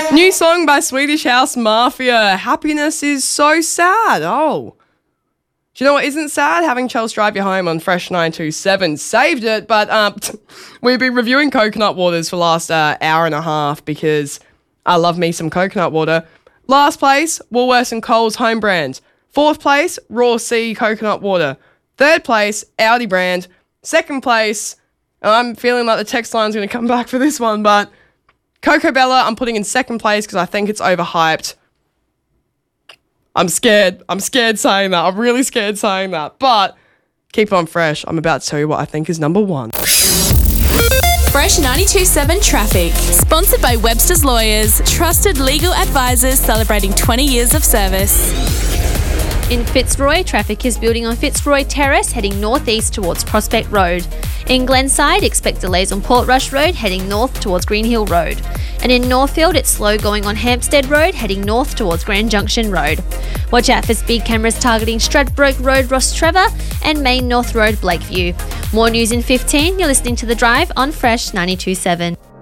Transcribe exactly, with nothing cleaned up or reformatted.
New song by Swedish House Mafia. Happiness is so sad. Oh. Do you know what isn't sad? Having Chelsea drive you home on Fresh nine two seven. Saved it, but um, we've been reviewing coconut waters for the last uh, hour and a half because I love me some coconut water. Last place, Woolworths and Coles home brand. Fourth place, Raw Sea coconut water. Third place, Audi brand. Second place, I'm feeling like the text line's going to come back for this one, but Coco Bella I'm putting in second place because I think it's overhyped. I'm scared. I'm scared saying that. I'm really scared saying that. But keep on fresh. I'm about to tell you what I think is number one. Fresh ninety-two point seven Traffic. Sponsored by Webster's Lawyers. Trusted legal advisors celebrating twenty years of service. In Fitzroy, traffic is building on Fitzroy Terrace heading northeast towards Prospect Road. In Glenside, expect delays on Portrush Road heading north towards Green Hill Road. And in Northfield, it's slow going on Hampstead Road heading north towards Grand Junction Road. Watch out for speed cameras targeting Stradbroke Road, Ross Trevor, and Main North Road, Blakeview. More news in fifteen. You're listening to The Drive on Fresh ninety-two point seven.